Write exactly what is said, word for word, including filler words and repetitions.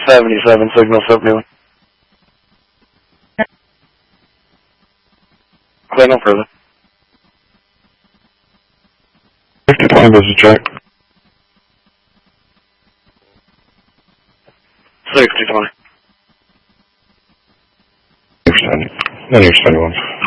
seventy-seven, signal seventy-one. Clear no further. fifty twenty, this is Jack. sixty twenty. Then you're seventy-one.